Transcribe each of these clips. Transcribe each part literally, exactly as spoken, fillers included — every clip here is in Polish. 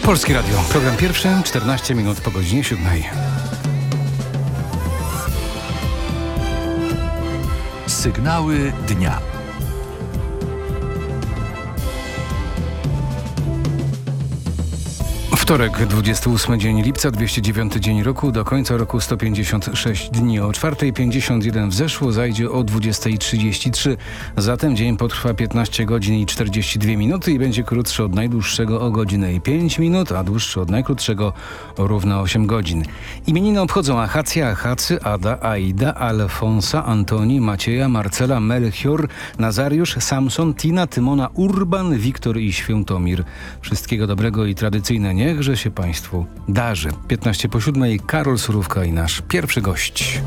Polskie Radio. Program pierwszy, czternaście minut po godzinie siódmej. Sygnały dnia. Wtorek, dwudziesty ósmy dzień lipca, dwieście dziewiąty dzień roku, do końca roku sto pięćdziesiąt sześć dni. O czwartej pięćdziesiąt jeden wzeszło, zajdzie o dwudziestej trzydzieści trzy. Zatem dzień potrwa piętnaście godzin i czterdzieści dwie minuty i będzie krótszy od najdłuższego o godzinę i pięć minut, a dłuższy od najkrótszego o równo osiem godzin. Imieniny obchodzą Achacja, Achacy, Ada, Aida, Alfonsa, Antoni, Macieja, Marcela, Melchior, Nazariusz, Samson, Tina, Tymona, Urban, Wiktor i Świętomir. Wszystkiego dobrego i tradycyjne niechże się Państwu darzy. piętnaście po siódmej, Karol Surówka i nasz pierwszy gość.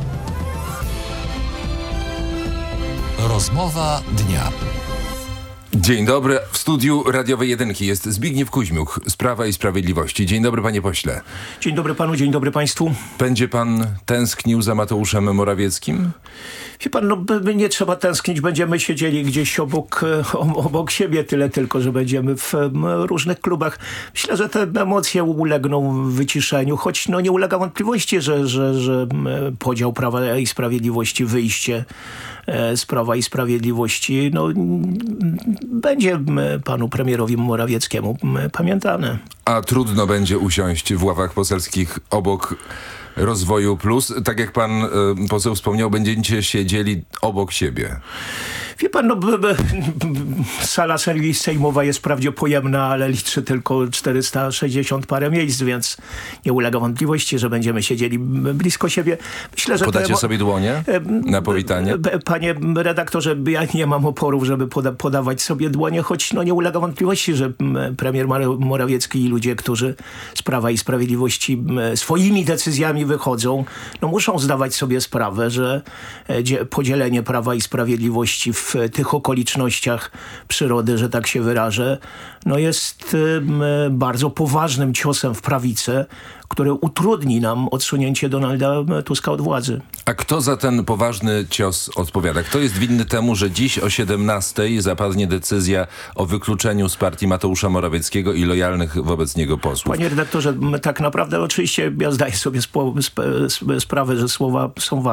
Rozmowa dnia. Dzień dobry. W studiu radiowej jedynki jest Zbigniew Kuźmiuk z Prawa i Sprawiedliwości. Dzień dobry, panie pośle. Dzień dobry panu, dzień dobry państwu. Będzie pan tęsknił za Mateuszem Morawieckim? Wie pan, no nie trzeba tęsknić, będziemy siedzieli gdzieś obok, obok siebie, tyle tylko, że będziemy w różnych klubach. Myślę, że te emocje ulegną wyciszeniu, choć no nie ulega wątpliwości, że, że, że podział Prawa i Sprawiedliwości, wyjście z Prawa i Sprawiedliwości, no będzie panu premierowi Morawieckiemu pamiętane. A trudno będzie usiąść w ławach poselskich obok Rozwoju Plus. Tak jak pan y, poseł wspomniał, będziecie siedzieli obok siebie. Wie pan, no, b, b, sala sejmowa jest wprawdzie pojemna, ale liczy tylko czterysta sześćdziesiąt parę miejsc, więc nie ulega wątpliwości, że będziemy siedzieli blisko siebie. Myślę, że Podacie te, sobie dłonie na powitanie? Panie redaktorze, ja nie mam oporów, żeby poda podawać sobie dłonie, choć no, nie ulega wątpliwości, że premier Morawiecki i ludzie, którzy z Prawa i Sprawiedliwości swoimi decyzjami wychodzą, no muszą zdawać sobie sprawę, że podzielenie Prawa i Sprawiedliwości w tych okolicznościach przyrody, że tak się wyrażę, no jest bardzo poważnym ciosem w prawicę, który utrudni nam odsunięcie Donalda Tuska od władzy. A kto za ten poważny cios odpowiada? Kto jest winny temu, że dziś o siedemnastej zapadnie decyzja o wykluczeniu z partii Mateusza Morawieckiego i lojalnych wobec niego posłów? Panie redaktorze, tak naprawdę oczywiście ja zdaję sobie spo, sp, sprawę, że słowa są ważne.